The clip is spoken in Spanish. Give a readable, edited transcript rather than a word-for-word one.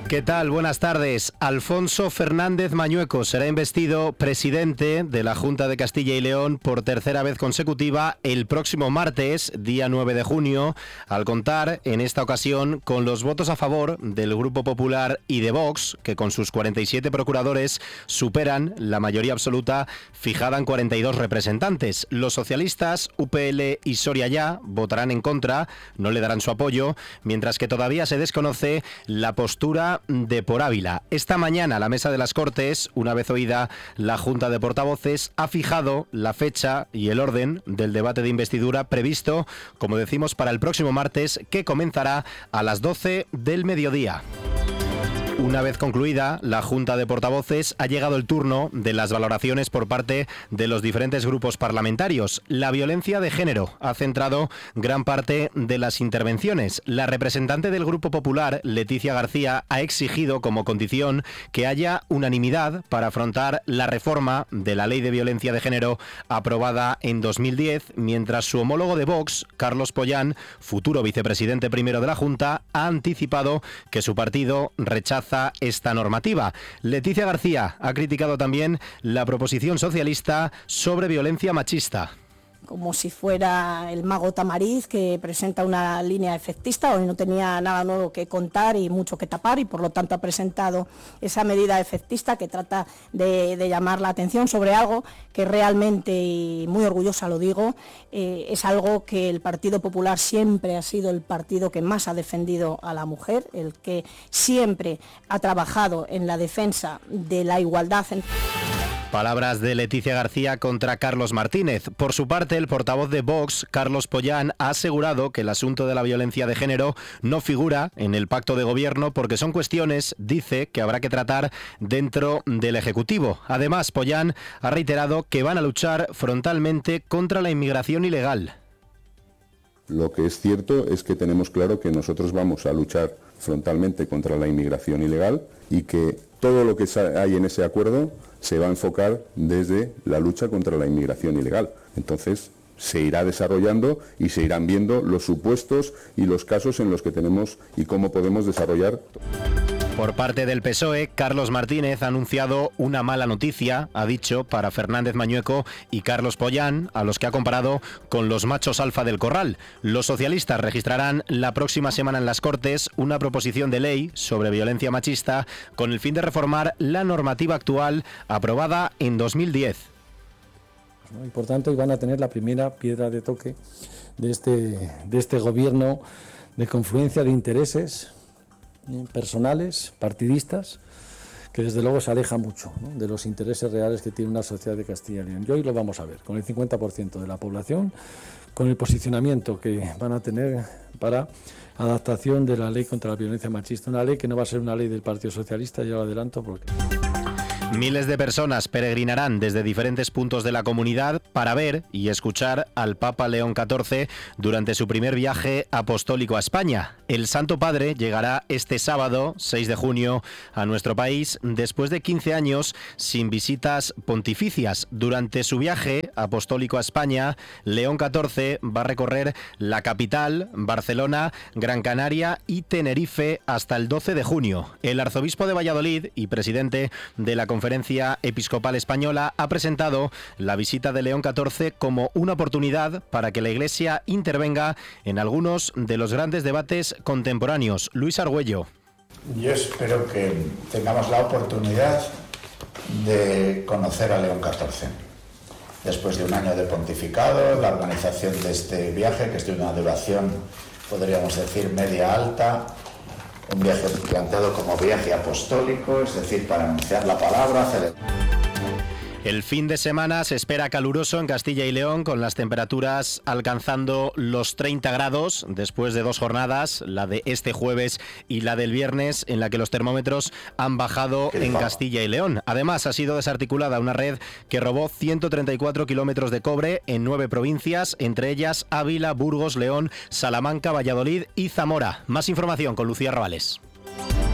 ¿Qué tal? Buenas tardes. Alfonso Fernández Mañueco será investido presidente de la Junta de Castilla y León por tercera vez consecutiva el próximo martes, día 9 de junio, al contar en esta ocasión con los votos a favor del Grupo Popular y de Vox, que con sus 47 procuradores superan la mayoría absoluta fijada en 42 representantes. Los socialistas, UPL y Soria Ya votarán en contra, no le darán su apoyo, mientras que todavía se desconoce la postura de Por Ávila. Esta mañana la Mesa de las Cortes, una vez oída la Junta de Portavoces, ha fijado la fecha y el orden del debate de investidura previsto, como decimos, para el próximo martes, que comenzará a las 12 del mediodía. Una vez concluida la Junta de Portavoces, ha llegado el turno de las valoraciones por parte de los diferentes grupos parlamentarios. La violencia de género ha centrado gran parte de las intervenciones. La representante del Grupo Popular, Leticia García, ha exigido como condición que haya unanimidad para afrontar la reforma de la Ley de Violencia de Género aprobada en 2010, mientras su homólogo de Vox, Carlos Pollán, futuro vicepresidente primero de la Junta, ha anticipado que su partido rechaza esta normativa. Leticia García ha criticado también la proposición socialista sobre violencia machista. Como si fuera el mago Tamariz, que presenta una línea efectista. Hoy no tenía nada nuevo que contar y mucho que tapar, y por lo tanto ha presentado esa medida efectista que trata de llamar la atención sobre algo que realmente, y muy orgullosa lo digo, es algo que el Partido Popular siempre ha sido el partido que más ha defendido a la mujer, el que siempre ha trabajado en la defensa de la igualdad. Palabras de Leticia García contra Carlos Martínez. Por su parte, el portavoz de Vox, Carlos Pollán, ha asegurado que el asunto de la violencia de género no figura en el pacto de gobierno porque son cuestiones, dice, que habrá que tratar dentro del Ejecutivo. Además, Pollán ha reiterado que van a luchar frontalmente contra la inmigración ilegal. Lo que es cierto es que tenemos claro que nosotros vamos a luchar frontalmente contra la inmigración ilegal y que todo lo que hay en ese acuerdo se va a enfocar desde la lucha contra la inmigración ilegal. Entonces, se irá desarrollando y se irán viendo los supuestos y los casos en los que tenemos y cómo podemos desarrollar. Por parte del PSOE, Carlos Martínez ha anunciado una mala noticia, ha dicho, para Fernández Mañueco y Carlos Pollán, a los que ha comparado con los machos alfa del corral. Los socialistas registrarán la próxima semana en las Cortes una proposición de ley sobre violencia machista con el fin de reformar la normativa actual aprobada en 2010. Y por tanto, van a tener la primera piedra de toque de este gobierno de confluencia de intereses personales, partidistas, que desde luego se aleja mucho, ¿no?, de los intereses reales que tiene una sociedad de Castilla y León. Y hoy lo vamos a ver, con el 50% de la población, con el posicionamiento que van a tener para adaptación de la ley contra la violencia machista, una ley que no va a ser una ley del Partido Socialista, ya lo adelanto, porque... Miles de personas peregrinarán desde diferentes puntos de la comunidad para ver y escuchar al Papa León XIV durante su primer viaje apostólico a España. El Santo Padre llegará este sábado, 6 de junio, a nuestro país después de 15 años sin visitas pontificias. Durante su viaje apostólico a España, León XIV va a recorrer la capital, Barcelona, Gran Canaria y Tenerife hasta el 12 de junio. El arzobispo de Valladolid y presidente de la Conferencia Episcopal Española ha presentado la visita de León XIV como una oportunidad para que la Iglesia intervenga en algunos de los grandes debates contemporáneos. Luis Argüello. Yo espero que tengamos la oportunidad de conocer a León XIV. Después de un año de pontificado, la organización de este viaje, que es de una duración, podríamos decir, media-alta, un viaje planteado como viaje apostólico, es decir, para anunciar la palabra, El fin de semana se espera caluroso en Castilla y León, con las temperaturas alcanzando los 30 grados después de 2 jornadas, la de este jueves y la del viernes, en la que los termómetros han bajado en Castilla y León. Además, ha sido desarticulada una red que robó 134 kilómetros de cobre en 9 provincias, entre ellas Ávila, Burgos, León, Salamanca, Valladolid y Zamora. Más información con Lucía Rabales.